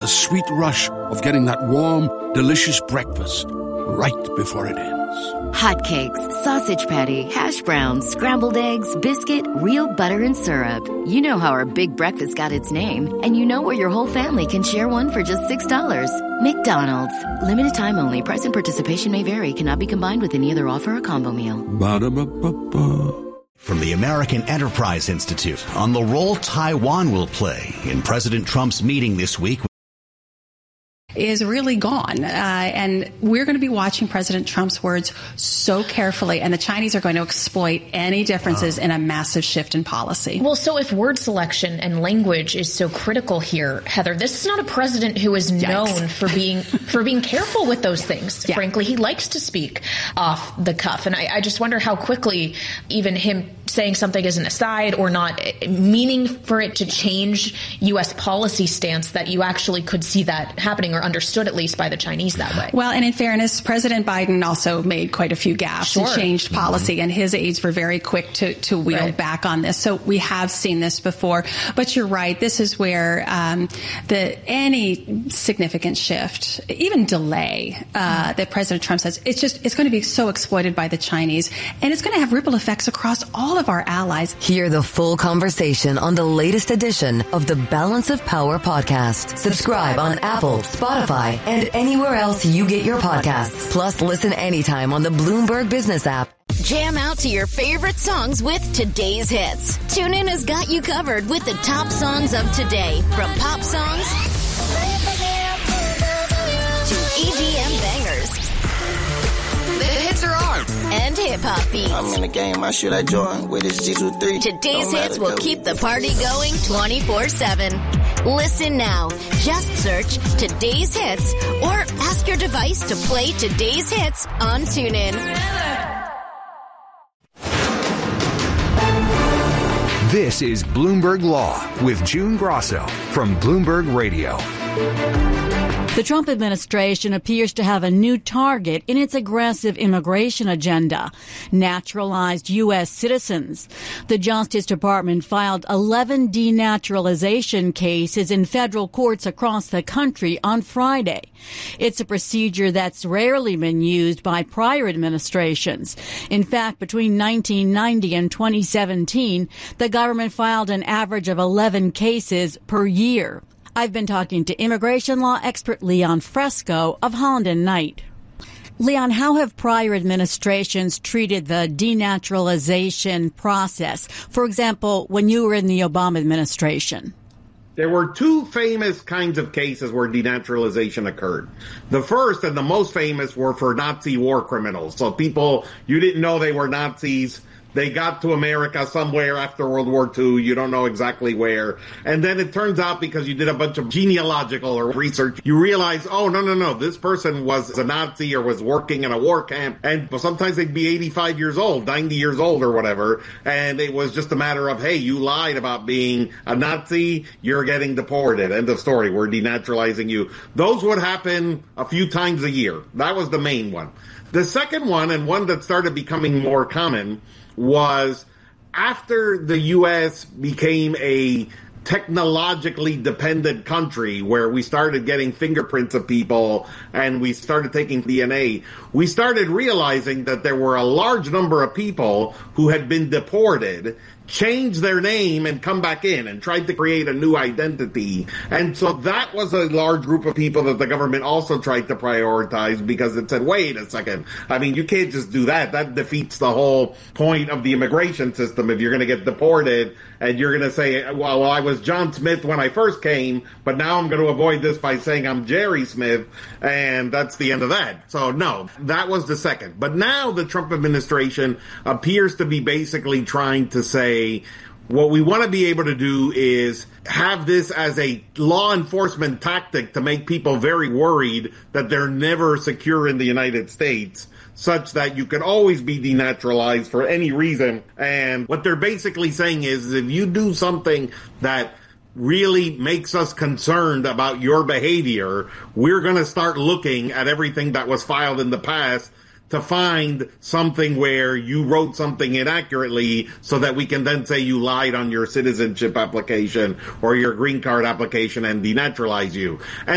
sweet rush of getting that warm, delicious breakfast right before it ends. Hotcakes, sausage patty, hash browns, scrambled eggs, biscuit, real butter and syrup. You know how our big breakfast got its name, and you know where your whole family can share one for just $6. McDonald's. Limited time only. Price and participation may vary. Cannot be combined with any other offer or combo meal. Ba-da-ba-ba-ba. From the American Enterprise Institute on the role Taiwan will play in President Trump's meeting this week is really gone. And we're going to be watching President Trump's words so carefully, and the Chinese are going to exploit any differences in a massive shift in policy. Well, so if word selection and language is so critical here, Heather, this is not a president who is known for being careful with those things. Yeah. Frankly, he likes to speak off the cuff. And I just wonder how quickly even him saying something as an aside or not meaning for it to change U.S. policy stance, that you actually could see that happening, or understood at least by the Chinese that way. Well, and in fairness, President Biden also made quite a few gaffes and changed policy, and his aides were very quick to wheel back on this. So we have seen this before. But you're right. This is where any significant shift, even delay that President Trump says, it's going to be so exploited by the Chinese, and it's going to have ripple effects across all of our allies. Hear the full conversation on the latest edition of the Balance of Power podcast. Subscribe on Apple, Spotify, and anywhere else you get your podcasts. Plus, listen anytime on the Bloomberg Business app. Jam out to your favorite songs with today's hits. TuneIn has got you covered with the top songs of today, from pop songs to EDM bangers. The hits are on. And hip-hop beats. I'm in the game, I should I join with this G23. Today's hits will keep the party going 24/7. Listen now. Just search Today's Hits or ask your device to play Today's Hits on TuneIn. This is Bloomberg Law with June Grosso from Bloomberg Radio. The Trump administration appears to have a new target in its aggressive immigration agenda: naturalized U.S. citizens. The Justice Department filed 11 denaturalization cases in federal courts across the country on Friday. It's a procedure that's rarely been used by prior administrations. In fact, between 1990 and 2017, the government filed an average of 11 cases per year. I've been talking to immigration law expert Leon Fresco of Holland & Knight. Leon, how have prior administrations treated the denaturalization process? For example, when you were in the Obama administration. There were two famous kinds of cases where denaturalization occurred. The first and the most famous were for Nazi war criminals. So people, you didn't know they were Nazis. They got to America somewhere after World War II. You don't know exactly where. And then it turns out, because you did a bunch of genealogical or research, you realize, oh, no. This person was a Nazi or was working in a war camp. And sometimes they'd be 85 years old, 90 years old or whatever. And it was just a matter of, hey, you lied about being a Nazi. You're getting deported. End of story. We're denaturalizing you. Those would happen a few times a year. That was the main one. The second one, and one that started becoming more common, was after the U.S. became a technologically dependent country where we started getting fingerprints of people and we started taking DNA, we started realizing that there were a large number of people who had been deported, changed their name and come back in and tried to create a new identity. And so that was a large group of people that the government also tried to prioritize, because it said, wait a second. I mean, you can't just do that. That defeats the whole point of the immigration system. If you're going to get deported and you're going to say, well, I was John Smith when I first came, but now I'm going to avoid this by saying I'm Jerry Smith, and that's the end of that. So no, that was the second. But now the Trump administration appears to be basically trying to say, what we want to be able to do is have this as a law enforcement tactic to make people very worried that they're never secure in the United States, such that you can always be denaturalized for any reason. And what they're basically saying is, if you do something that really makes us concerned about your behavior, we're going to start looking at everything that was filed in the past to find something where you wrote something inaccurately, so that we can then say you lied on your citizenship application or your green card application and denaturalize you. And